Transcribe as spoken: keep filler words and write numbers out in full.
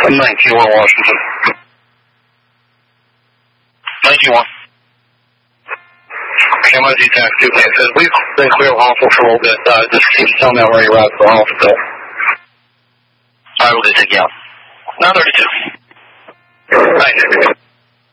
nineteen one Washington. nineteen one. Okay, my Z-Taxi, like I said, we've been clear of hospital for a little bit. Uh, just keep telling me where you're at for the hospital. Alright, we'll get take you out. nine thirty-two. Right.